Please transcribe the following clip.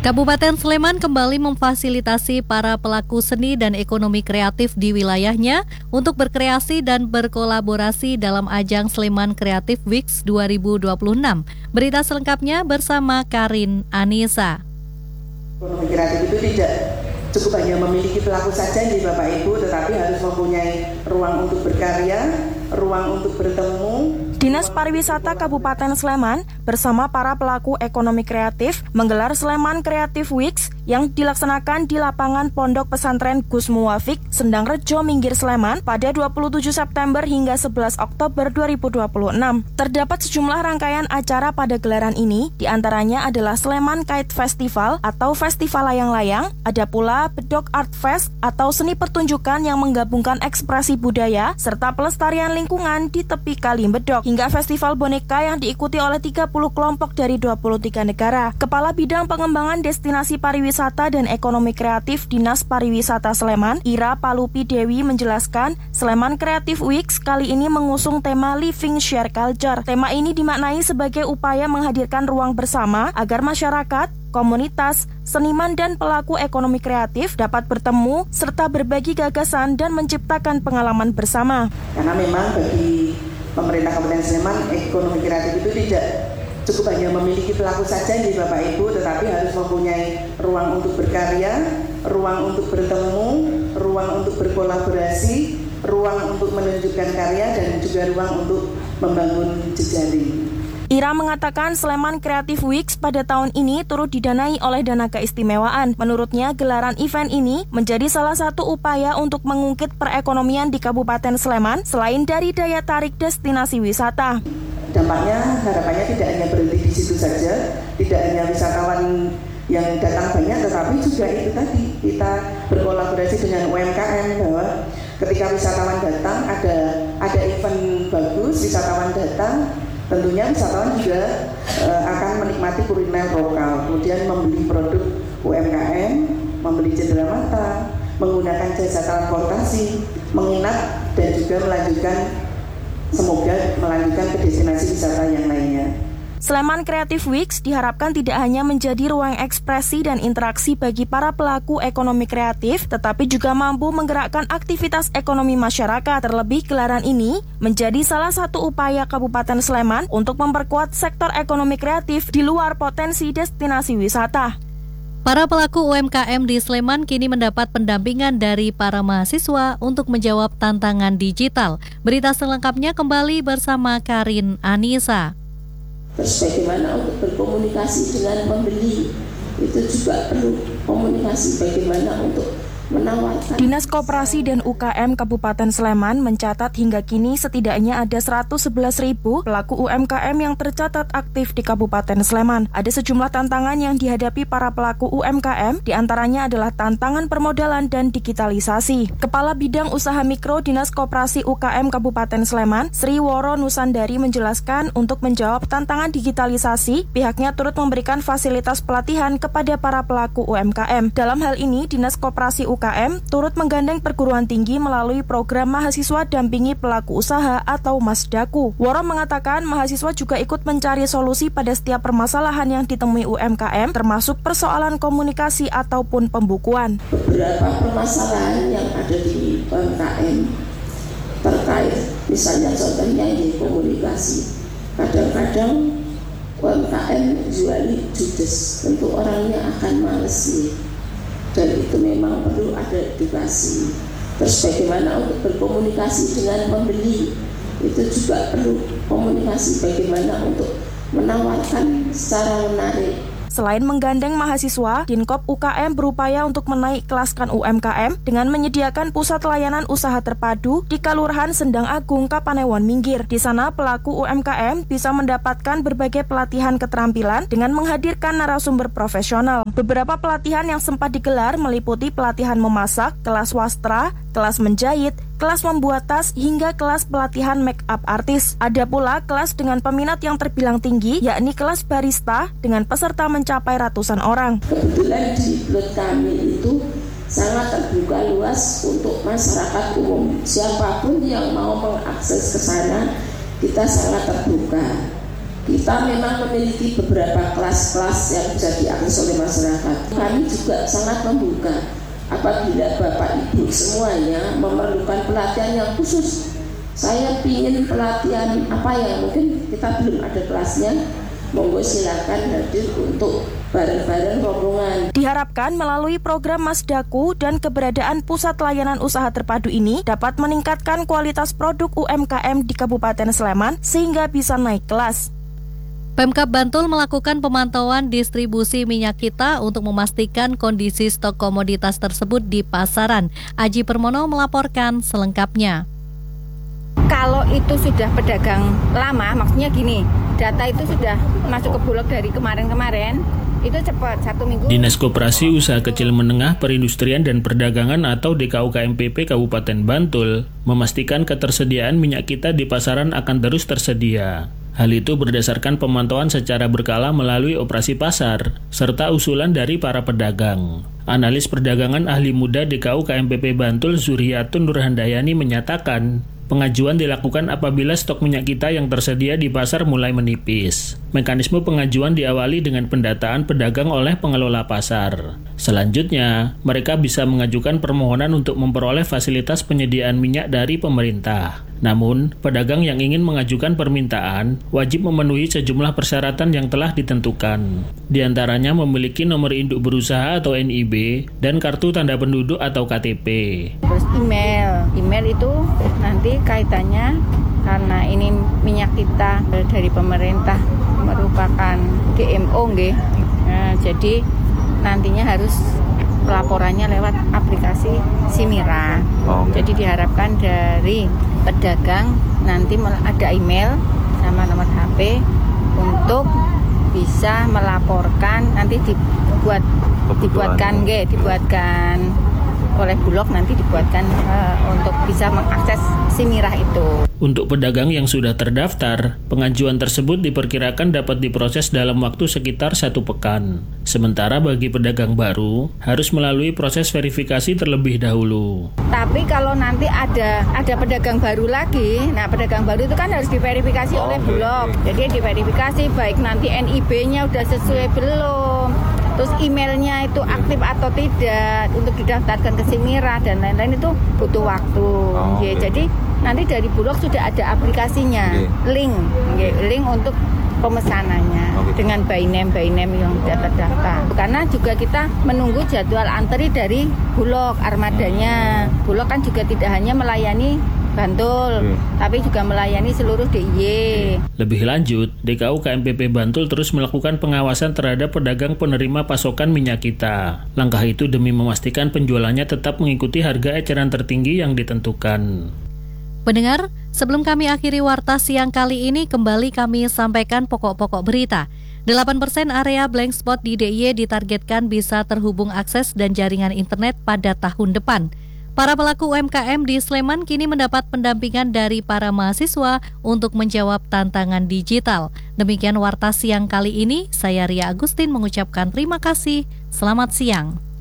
Kabupaten Sleman kembali memfasilitasi para pelaku seni dan ekonomi kreatif di wilayahnya untuk berkreasi dan berkolaborasi dalam ajang Sleman Creative Weeks 2026. Berita selengkapnya bersama Karin Anissa. Ekonomi kreatif itu tidak cukup hanya memiliki pelaku saja nih Bapak Ibu, tetapi harus mempunyai ruang untuk berkarya, ruang untuk bertemu. Dinas Pariwisata Kabupaten Sleman bersama para pelaku ekonomi kreatif menggelar Sleman Creative Weeks yang dilaksanakan di lapangan Pondok Pesantren Gus Muwafiq, Sendang Rejo, Minggir, Sleman pada 27 September hingga 11 Oktober 2026. Terdapat sejumlah rangkaian acara pada gelaran ini, diantaranya adalah Sleman Kite Festival atau Festival Layang-Layang, ada pula Bedok Art Fest atau seni pertunjukan yang menggabungkan ekspresi budaya serta pelestarian lingkungan di tepi Kali Bedok, hingga Festival Boneka yang diikuti oleh 30 kelompok dari 23 negara. Kepala Bidang Pengembangan Destinasi Pariwisata dan Ekonomi Kreatif Dinas Pariwisata Sleman, Ira Palupi Dewi menjelaskan, Sleman Creative Weeks kali ini mengusung tema Living Share Culture. Tema ini dimaknai sebagai upaya menghadirkan ruang bersama agar masyarakat, komunitas, seniman dan pelaku ekonomi kreatif dapat bertemu serta berbagi gagasan dan menciptakan pengalaman bersama. Karena memang bagi pemerintah Kabupaten Sleman, ekonomi kreatif itu tidak cukup hanya memiliki pelaku saja nih Bapak Ibu, tetapi harus mempunyai ruang untuk berkarya, ruang untuk bertemu, ruang untuk berkolaborasi, ruang untuk menunjukkan karya, dan juga ruang untuk membangun jejaring. Ira mengatakan Sleman Creative Weeks pada tahun ini turut didanai oleh dana keistimewaan. Menurutnya, gelaran event ini menjadi salah satu upaya untuk mengungkit perekonomian di Kabupaten Sleman selain dari daya tarik destinasi wisata. Dampaknya, harapannya tidak hanya berhenti di situ saja, tidak hanya wisatawan yang datang banyak, tetapi juga itu tadi kita berkolaborasi dengan UMKM bahwa ketika wisatawan datang ada event bagus, wisatawan datang, tentunya wisatawan juga akan menikmati kuliner lokal, kemudian membeli produk UMKM, membeli cendera mata, menggunakan jasa transportasi, menginap, dan juga semoga melanjutkan ke destinasi wisata yang lainnya. Sleman Creative Weeks diharapkan tidak hanya menjadi ruang ekspresi dan interaksi bagi para pelaku ekonomi kreatif, tetapi juga mampu menggerakkan aktivitas ekonomi masyarakat. Terlebih, gelaran ini menjadi salah satu upaya Kabupaten Sleman untuk memperkuat sektor ekonomi kreatif di luar potensi destinasi wisata. Para pelaku UMKM di Sleman kini mendapat pendampingan dari para mahasiswa untuk menjawab tantangan digital. Berita selengkapnya kembali bersama Karin Anissa. Terus bagaimana untuk berkomunikasi dengan pembeli, itu juga perlu komunikasi bagaimana untuk menawarkan. Dinas Koperasi dan UKM Kabupaten Sleman mencatat hingga kini setidaknya ada 111.000 pelaku UMKM yang tercatat aktif di Kabupaten Sleman. Ada sejumlah tantangan yang dihadapi para pelaku UMKM, diantaranya adalah tantangan permodalan dan digitalisasi. Kepala Bidang Usaha Mikro Dinas Koperasi UKM Kabupaten Sleman, Sri Woro Nusandari menjelaskan untuk menjawab tantangan digitalisasi, pihaknya turut memberikan fasilitas pelatihan kepada para pelaku UMKM. Dalam hal ini, Dinas Koperasi UKM turut menggandeng perguruan tinggi melalui program Mahasiswa Dampingi Pelaku Usaha atau Masdaku. Woro mengatakan mahasiswa juga ikut mencari solusi pada setiap permasalahan yang ditemui UMKM, termasuk persoalan komunikasi ataupun pembukuan. Beberapa permasalahan yang ada di UMKM terkait, misalnya contohnya di komunikasi. Kadang-kadang UMKM jual judes, tentu orangnya akan males nih. Dan itu memang perlu ada edukasi. Terus bagaimana untuk berkomunikasi dengan pembeli, itu juga perlu komunikasi bagaimana untuk menawarkan secara menarik. Selain menggandeng mahasiswa, Dinkop UKM berupaya untuk menaik kelaskan UMKM dengan menyediakan pusat layanan usaha terpadu di Kelurahan Sendang Agung, Kapanewon, Minggir. Di sana pelaku UMKM bisa mendapatkan berbagai pelatihan keterampilan dengan menghadirkan narasumber profesional. Beberapa pelatihan yang sempat digelar meliputi pelatihan memasak, kelas wastra, kelas menjahit, kelas membuat tas, hingga kelas pelatihan make up artis. Ada pula kelas dengan peminat yang terbilang tinggi, yakni kelas barista dengan peserta mencapai ratusan orang. Kebetulan di plot kami itu sangat terbuka luas untuk masyarakat umum. Siapapun yang mau mengakses ke sana, kita sangat terbuka. Kita memang memiliki beberapa kelas-kelas yang bisa diakses oleh masyarakat. Kami juga sangat membuka apabila Bapak Ibu semuanya memerlukan pelatihan yang khusus. Saya ingin pelatihan apa ya, mungkin kita belum ada kelasnya, monggo silakan hadir untuk bareng-bareng rombongan. Diharapkan melalui program Masdaku dan keberadaan pusat layanan usaha terpadu ini dapat meningkatkan kualitas produk UMKM di Kabupaten Sleman sehingga bisa naik kelas. Pemkab Bantul melakukan pemantauan distribusi minyak kita untuk memastikan kondisi stok komoditas tersebut di pasaran. Aji Permono melaporkan selengkapnya. Kalau itu sudah pedagang lama, maksudnya gini, data itu sudah masuk ke Bulog dari kemarin-kemarin, itu cepat 1 minggu. Dinas Koperasi Usaha Kecil Menengah Perindustrian dan Perdagangan atau DKUKMPP Kabupaten Bantul memastikan ketersediaan minyak kita di pasaran akan terus tersedia. Hal itu berdasarkan pemantauan secara berkala melalui operasi pasar, serta usulan dari para pedagang. Analis perdagangan ahli muda DKUKMPP Bantul Zuriyatun Nurhandayani menyatakan, pengajuan dilakukan apabila stok minyak kita yang tersedia di pasar mulai menipis. Mekanisme pengajuan diawali dengan pendataan pedagang oleh pengelola pasar. Selanjutnya, mereka bisa mengajukan permohonan untuk memperoleh fasilitas penyediaan minyak dari pemerintah. Namun, pedagang yang ingin mengajukan permintaan wajib memenuhi sejumlah persyaratan yang telah ditentukan. Di antaranya memiliki nomor induk berusaha atau NIB dan kartu tanda penduduk atau KTP. Terus email itu nanti kaitannya karena ini minyak kita dari pemerintah merupakan GMO nggih. Nah, jadi nantinya harus pelaporannya lewat aplikasi Simira. Jadi diharapkan dari pedagang nanti ada email sama nomor HP untuk bisa melaporkan, nanti dibuatkan oleh Bulog, nanti dibuatkan untuk bisa mengakses Simirah itu. Untuk pedagang yang sudah terdaftar, pengajuan tersebut diperkirakan dapat diproses dalam waktu sekitar 1 pekan. Sementara bagi pedagang baru, harus melalui proses verifikasi terlebih dahulu. Tapi kalau nanti ada pedagang baru lagi, nah pedagang baru itu kan harus diverifikasi oleh Bulog. Jadi diverifikasi baik nanti NIB-nya udah sesuai belum, terus emailnya itu aktif atau tidak untuk didaftarkan ke Simira dan lain-lain, itu butuh waktu. Jadi nanti dari Bulog sudah ada aplikasinya, link untuk pemesanannya dengan by name yang sudah terdaftar. Karena juga kita menunggu jadwal antri dari Bulog, armadanya. Bulog kan juga tidak hanya melayani Bantul, tapi juga melayani seluruh DIY. Lebih lanjut, DKUKMPP Bantul terus melakukan pengawasan terhadap pedagang penerima pasokan minyak kita. Langkah itu demi memastikan penjualannya tetap mengikuti harga eceran tertinggi yang ditentukan. Pendengar, sebelum kami akhiri warta siang kali ini, kembali kami sampaikan pokok-pokok berita. 8% area blank spot di DIY ditargetkan bisa terhubung akses dan jaringan internet pada tahun depan. Para pelaku UMKM di Sleman kini mendapat pendampingan dari para mahasiswa untuk menjawab tantangan digital. Demikian warta siang kali ini, saya Ria Agustin mengucapkan terima kasih. Selamat siang.